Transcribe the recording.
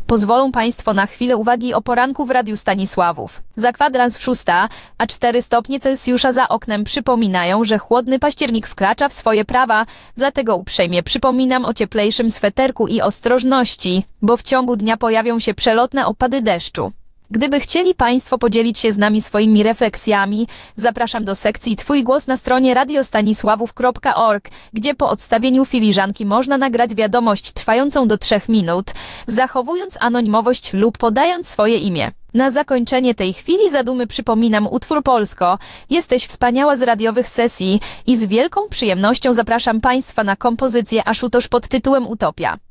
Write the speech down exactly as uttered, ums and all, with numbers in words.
Pozwolą Państwo na chwilę uwagi o poranku w Radiu Stanisławów. Za kwadrans w szósta, a cztery stopnie Celsjusza za oknem przypominają, że chłodny październik wkracza w swoje prawa, dlatego uprzejmie przypominam o cieplejszym sweterku i ostrożności, bo w ciągu dnia pojawią się przelotne opady deszczu. Gdyby chcieli Państwo podzielić się z nami swoimi refleksjami, zapraszam do sekcji Twój głos na stronie radio stanisławów kropka org, gdzie po odstawieniu filiżanki można nagrać wiadomość trwającą do trzech minut, zachowując anonimowość lub podając swoje imię. Na zakończenie tej chwili zadumy przypominam utwór Polsko, jesteś wspaniała z radiowych sesji i z wielką przyjemnością zapraszam Państwa na kompozycję Aszutosz pod tytułem Utopia.